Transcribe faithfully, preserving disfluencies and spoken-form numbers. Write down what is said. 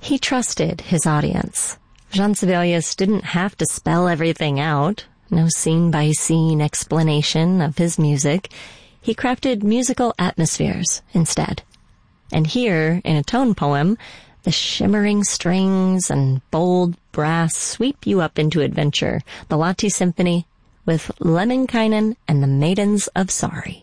He trusted his audience. Jean Sibelius didn't have to spell everything out. No scene-by-scene explanation of his music. He crafted musical atmospheres instead. And here, in a tone poem, the shimmering strings and bold brass sweep you up into adventure, the Lahti Symphony, with Lemminkainen and the Maidens of Sari.